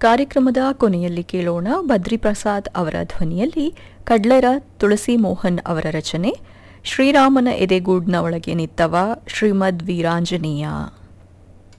ಕಾರ್ಯಕ್ರಮದ ಕೊನೆಯಲ್ಲಿ ಕೇಳೋಣ ಬದ್ರಿ ಪ್ರಸಾದ್ ಅವರ ಧ್ವನಿಯಲ್ಲಿ ಕಡ್ಲೆರ ತುಳಸಿ ಮೋಹನ್ ಅವರ ರಚನೆ ಶ್ರೀರಾಮನ ಎದೆಗೂಡ್ನ ಒಳಗೆ ನಿತ್ತವ ಶ್ರೀಮದ್ ವೀರಾಂಜನೇಯ.